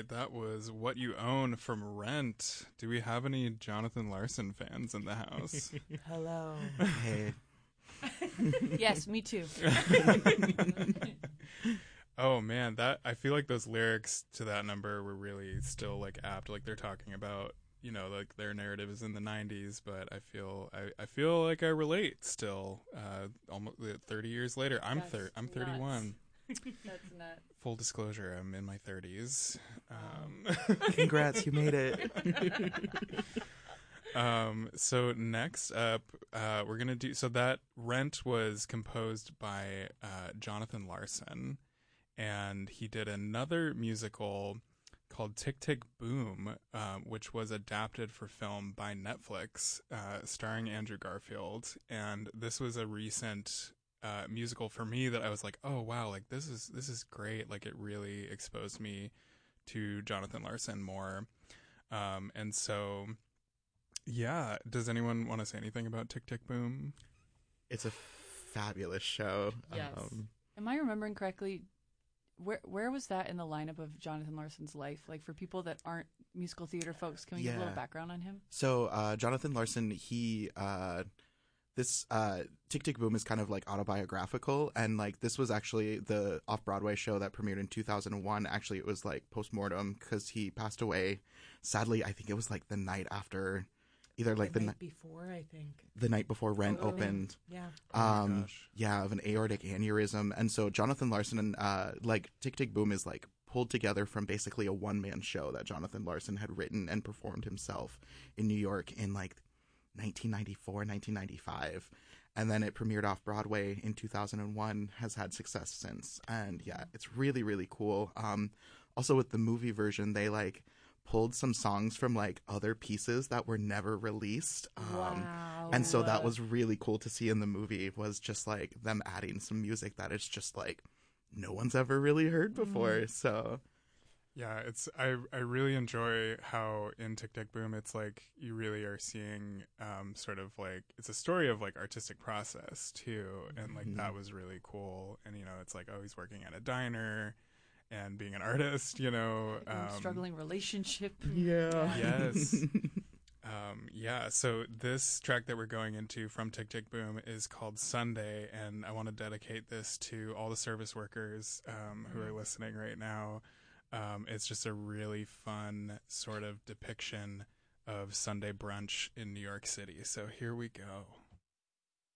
right, that was What You Own from Rent. Do we have any Jonathan Larson fans in the house? Hello. Hey. Yes, me too. Oh man, that I feel like those lyrics to that number were really still like apt. Like they're talking about, like their narrative is in the 90s, but I feel like I relate still. Almost 30 years later. I'm 31. That's nuts. Full disclosure, I'm in my 30s. Congrats, you made it. So next up, we're gonna do. So that Rent was composed by Jonathan Larson, and he did another musical called Tick Tick Boom, which was adapted for film by Netflix, starring Andrew Garfield. And this was a recent musical for me that I was like, oh wow, like this is great. Like it really exposed me to Jonathan Larson more. And so, yeah. Does anyone want to say anything about Tick Tick Boom? It's a fabulous show. Yes. Am I remembering correctly? Where was that in the lineup of Jonathan Larson's life? Like for people that aren't musical theater folks, can we give a little background on him? So Jonathan Larson, this Tick Tick Boom is kind of like autobiographical, and like this was actually the off-Broadway show that premiered in 2001. Actually, it was like post-mortem because he passed away. Sadly, I think it was like the night after, either like the night before, I think. The night before Rent opened. Yeah. Oh my gosh. Yeah, of an aortic aneurysm. And so Jonathan Larson and like Tick Tick Boom is like pulled together from basically a one-man show that Jonathan Larson had written and performed himself in New York in like 1994, 1995. And then it premiered off Broadway in 2001, has had success since. And yeah, it's really, really cool. Also with the movie version, they like pulled some songs from like other pieces that were never released. Wow. And so that was really cool to see in the movie, was just like them adding some music that is just like no one's ever really heard before. So Yeah, I really enjoy how in Tick Tick Boom it's like you really are seeing sort of like it's a story of like artistic process too, and like that was really cool. And it's like, oh, he's working at a diner and being an artist, struggling relationship. yeah. Yes. Yeah, so this track that we're going into from Tick Tick Boom is called Sunday, and I want to dedicate this to all the service workers who are listening right now. It's just a really fun sort of depiction of Sunday brunch in New York City. So here we go.